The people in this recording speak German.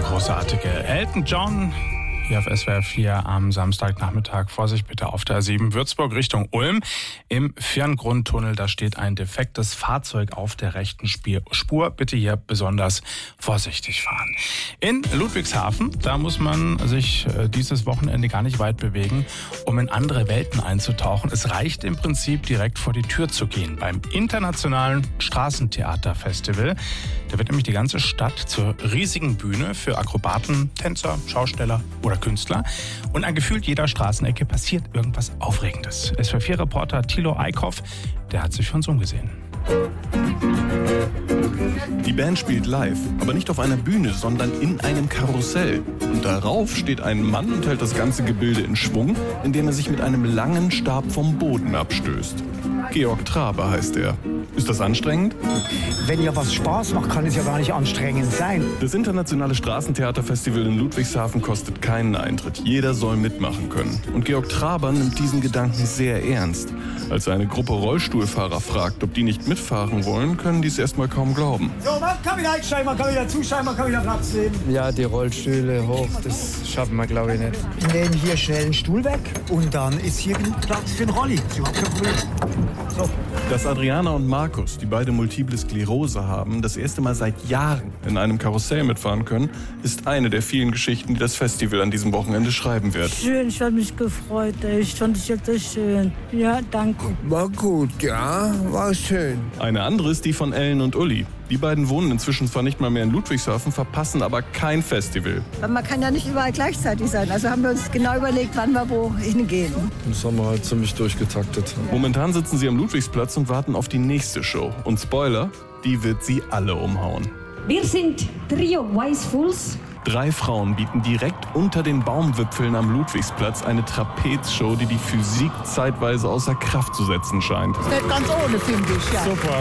großartige Elton John hier auf SWR 4 am Samstagnachmittag. Vorsicht bitte auf der A7 Würzburg Richtung Ulm. Im Firngrundtunnel, da steht ein defektes Fahrzeug auf der rechten Spur. Bitte hier besonders vorsichtig fahren. In Ludwigshafen, da muss man sich dieses Wochenende gar nicht weit bewegen, um in andere Welten einzutauchen. Es reicht im Prinzip direkt vor die Tür zu gehen. Beim Internationalen Straßentheaterfestival. Da wird nämlich die ganze Stadt zur riesigen Bühne für Akrobaten, Tänzer, Schausteller oder Künstler. Und an gefühlt jeder Straßenecke passiert irgendwas Aufregendes. SWR4-Reporter Thilo Eickhoff, der hat sich für uns umgesehen. Die Band spielt live, aber nicht auf einer Bühne, sondern in einem Karussell. Und darauf steht ein Mann und hält das ganze Gebilde in Schwung, indem er sich mit einem langen Stab vom Boden abstößt. Georg Traber heißt er. Ist das anstrengend? Wenn ja was Spaß macht, kann es ja gar nicht anstrengend sein. Das internationale Straßentheaterfestival in Ludwigshafen kostet keinen Eintritt. Jeder soll mitmachen können. Und Georg Traber nimmt diesen Gedanken sehr ernst. Als er eine Gruppe Rollstuhlfahrer fragt, ob die nicht mitfahren wollen, können die es erstmal kaum glauben. So, man kann wieder einsteigen, man kann wieder zuschauen, man kann wieder Platz nehmen. Ja, die Rollstühle hoch, das schaffen wir, glaube ich, nicht. Wir nehmen hier schnell einen Stuhl weg und dann ist hier genug Platz für den Rolli. Das ist überhaupt kein Problem. So. Dass Adriana und Markus, die beide Multiple Sklerose haben, das erste Mal seit Jahren in einem Karussell mitfahren können, ist eine der vielen Geschichten, die das Festival an diesem Wochenende schreiben wird. Schön, ich habe mich gefreut. Ich fand es jetzt schön. Ja, danke. War gut, ja, war schön. Eine andere ist die von Ellen und Uli. Die beiden wohnen inzwischen zwar nicht mal mehr in Ludwigshafen, verpassen aber kein Festival. Man kann ja nicht überall gleichzeitig sein. Also haben wir uns genau überlegt, wann wir wohin gehen. Das haben wir halt ziemlich durchgetaktet. Momentan sitzen sie am Ludwigsplatz und warten auf die nächste Show. Und Spoiler, die wird sie alle umhauen. Wir sind Trio Wise Fools. 3 Frauen bieten direkt unter den Baumwipfeln am Ludwigsplatz eine Trapezshow, die die Physik zeitweise außer Kraft zu setzen scheint. Nicht ganz ohne, finde ich. Ja. Super.